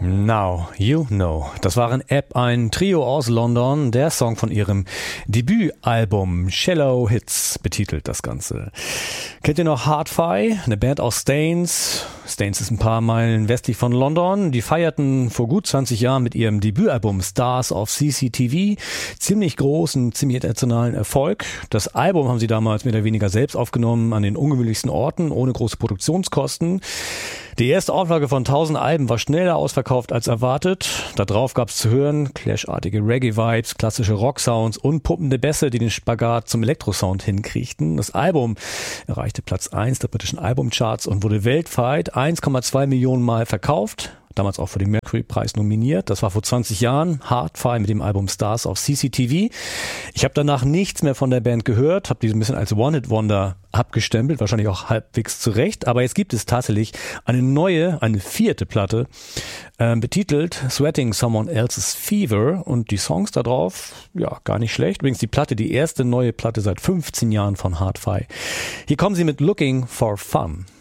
Now You Know. Das waren App, ein Trio aus London, der Song von ihrem Debütalbum Shallow Hits betitelt das Ganze. Kennt ihr noch Hard-Fi? Eine Band aus Staines. Staines ist ein paar Meilen westlich von London. Die feierten vor gut 20 Jahren mit ihrem Debütalbum Stars of CCTV ziemlich großen, ziemlich internationalen Erfolg. Das Album haben sie damals mehr oder weniger selbst aufgenommen, an den ungewöhnlichsten Orten, ohne große Produktionskosten. Die erste Auflage von 1000 Alben war schneller ausverkauft als erwartet. Da drauf gab's zu hören Clash-artige Reggae-Vibes, klassische Rock-Sounds und puppende Bässe, die den Spagat zum Elektrosound hinkriegten. Das Album erreichte Platz 1 der britischen Albumcharts und wurde weltweit 1,2 Millionen Mal verkauft. Damals auch für den Mercury-Preis nominiert. Das war vor 20 Jahren. Hard-Fi mit dem Album Stars of CCTV. Ich habe danach nichts mehr von der Band gehört, habe die so ein bisschen als One-Hit-Wonder abgestempelt, wahrscheinlich auch halbwegs zurecht. Aber jetzt gibt es tatsächlich eine vierte Platte, betitelt Sweating Someone Else's Fever. Und die Songs da drauf, ja, gar nicht schlecht. Übrigens die erste neue Platte seit 15 Jahren von Hard-Fi. Hier kommen sie mit Looking for Fun.